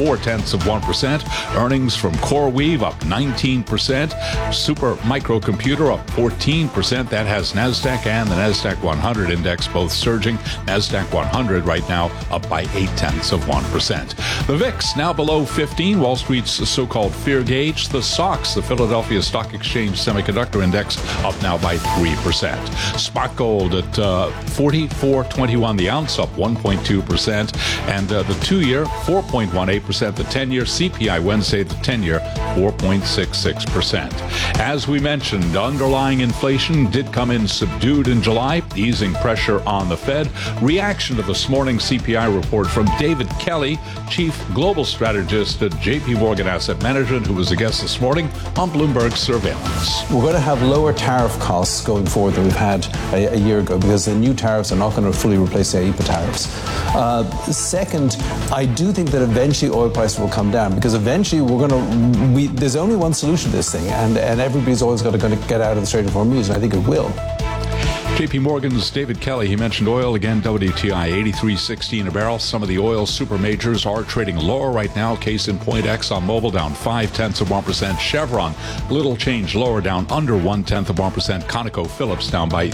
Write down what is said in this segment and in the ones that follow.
0.4%. Earnings from CoreWeave up 19%. Super Microcomputer up 14%. That has NASDAQ and the NASDAQ 100 index both surging. NASDAQ 100 right now up by 0.8%. The VIX now below 15. Wall Street's so-called fear gauge. The SOX, the Philadelphia Stock Exchange Semiconductor Index, up now by 3%. Spot gold at $44.21 the ounce, up 1.2%. And the 2-year, 4.18%. The 10-year CPI Wednesday, the 10-year, 4.66%. As we mentioned, underlying inflation did come in subdued in July, easing pressure on the Fed. Reaction to this morning's CPI report from David Kelly, Chief Global Strategist at J.P. Morgan Asset Management, who was a guest this morning on Bloomberg Surveillance. We're going to have lower tariff costs going forward than we've had a year ago, because the new tariffs are not going to fully replace the IEEPA tariffs. Second, I do think that eventually oil prices will come down, because eventually there's only one solution to this thing, and everybody's always got to get out of the Strait of Hormuz, and I think it will. J.P. Morgan's David Kelly, he mentioned oil again, WTI 83.16 a barrel. Some of the oil super majors are trading lower right now. Case in point, ExxonMobil down 0.5%. Chevron, little change lower, down under 0.1%. ConocoPhillips down by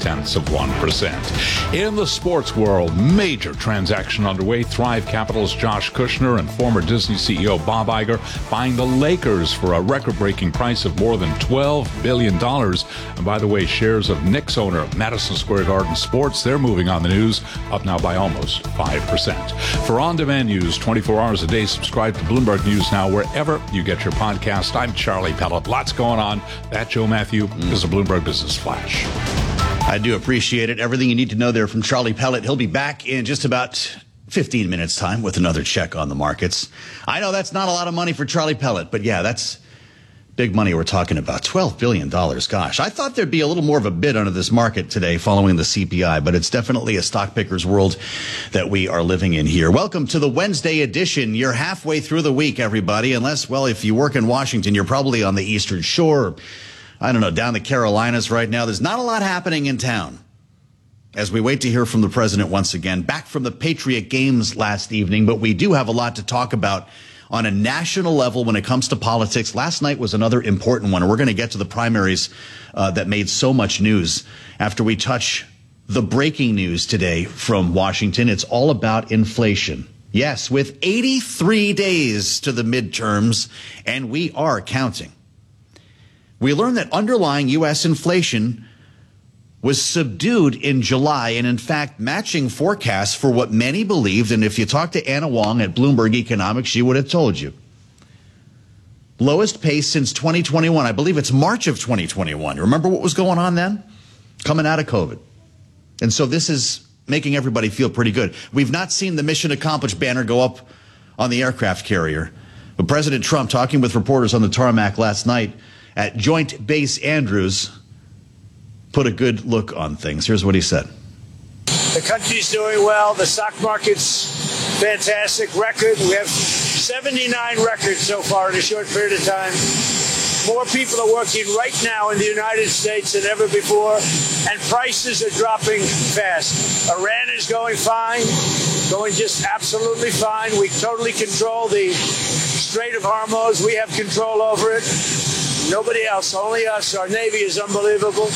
0.3%. In the sports world, major transaction underway. Thrive Capital's Josh Kushner and former Disney CEO Bob Iger buying the Lakers for a record-breaking price of more than $12 billion. And by the way, shares of Knicks owner Madison Square Garden Sports, they're moving on the news, up now by almost 5%. For on-demand news 24 hours a day, subscribe to Bloomberg News Now wherever you get your podcast. I'm Charlie Pellet. Lots going on. That Joe Matthew is a Bloomberg Business Flash. I do appreciate it. Everything you need to know there from Charlie Pellet. He'll be back in just about 15 minutes' time with another check on the markets. I know that's not a lot of money for Charlie Pellet, but yeah, that's big money we're talking about. $12 billion. Gosh, I thought there'd be a little more of a bid under this market today following the CPI, but it's definitely a stock picker's world that we are living in here. Welcome to the Wednesday edition. You're halfway through the week, everybody, unless, well, if you work in Washington, you're probably on the Eastern Shore. I don't know, down the Carolinas right now. There's not a lot happening in town as we wait to hear from the president once again, back from the Patriot Games last evening, but we do have a lot to talk about on a national level when it comes to politics. Last night was another important one. We're going to get to the primaries that made so much news after we touch the breaking news today from Washington. It's all about inflation. Yes, with 83 days to the midterms, and we are counting. We learned that underlying U.S. inflation was subdued in July, and in fact matching forecasts for what many believed. And if you talk to Anna Wong at Bloomberg Economics, she would have told you. Lowest pace since 2021. I believe it's March of 2021. Remember what was going on then? Coming out of COVID. And so this is making everybody feel pretty good. We've not seen the mission accomplished banner go up on the aircraft carrier. But President Trump, talking with reporters on the tarmac last night at Joint Base Andrews, put a good look on things. Here's what he said. The country's doing well. The stock market's fantastic. Record. We have 79 records so far in a short period of time. More people are working right now in the United States than ever before, and prices are dropping fast. Iran is going fine, going just absolutely fine. We totally control the Strait of Hormuz. We have control over it. Nobody else, only us. Our Navy is unbelievable.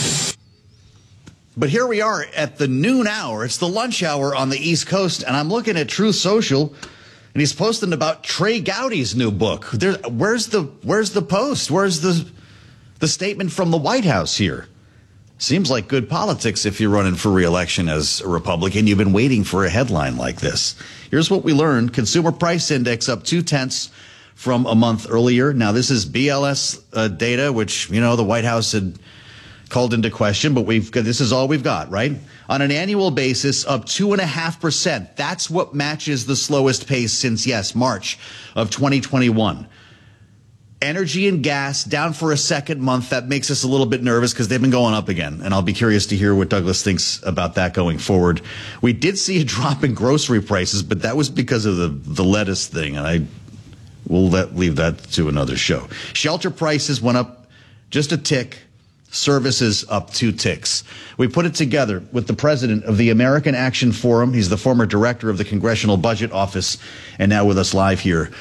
But here we are at the noon hour. It's the lunch hour on the East Coast, and I'm looking at Truth Social, and he's posting about Trey Gowdy's new book. Where's the post? Where's the statement from the White House here? Seems like good politics if you're running for re-election as a Republican. You've been waiting for a headline like this. Here's what we learned. Consumer Price Index up 0.2 from a month earlier. Now, this is BLS data, which, you know, the White House had called into question, but this is all we've got, right? On an annual basis, up 2.5%. That's what matches the slowest pace since, yes, March of 2021. Energy and gas down for a second month. That makes us a little bit nervous because they've been going up again. And I'll be curious to hear what Douglas thinks about that going forward. We did see a drop in grocery prices, but that was because of the lettuce thing. And we'll leave that to another show. Shelter prices went up just a tick. Services up 2 ticks. We put it together with the president of the American Action Forum. He's the former director of the Congressional Budget Office and now with us live here